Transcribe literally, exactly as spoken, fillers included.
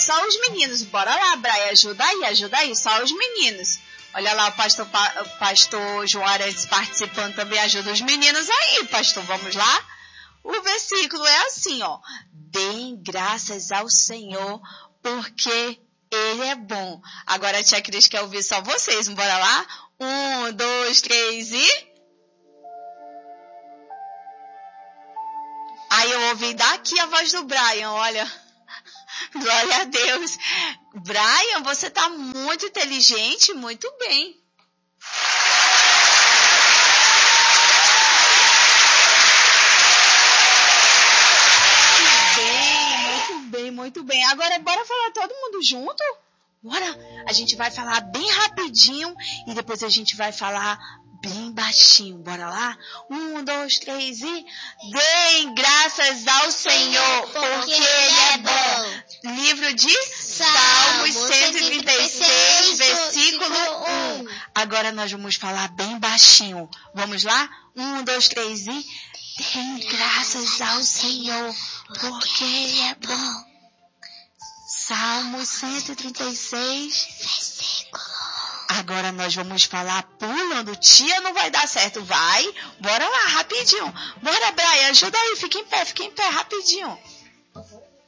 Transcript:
só os meninos. Bora lá, Brian, ajuda aí, ajuda aí, só os meninos. Olha lá, o pastor, o pastor João Arantes participando também, ajuda os meninos aí, pastor, vamos lá? O versículo é assim, ó. Deem graças ao Senhor, porque Ele é bom. Agora a tia Cris quer ouvir só vocês, bora lá? Um, dois, três e... Aí eu ouvi daqui a voz do Brian, olha. Glória a Deus. Brian, você tá muito inteligente, muito bem. Muito bem, muito bem, muito bem. Agora, bora falar todo mundo junto? Bora. A gente vai falar bem rapidinho e depois a gente vai falar bem baixinho. Bora lá? Um, dois, três e... Deem graças ao Senhor, porque Ele é bom. Livro de Salmos cento e trinta e seis, versículo um. Agora nós vamos falar bem baixinho. Vamos lá? Um, dois, três e... Deem graças ao Senhor, porque Ele é bom. Salmos cento e trinta e seis, versículo um. Agora nós vamos falar pulando. Tia, não vai dar certo. Vai. Bora lá, rapidinho. Bora, Brian, ajuda aí. Fica em pé, fica em pé, rapidinho.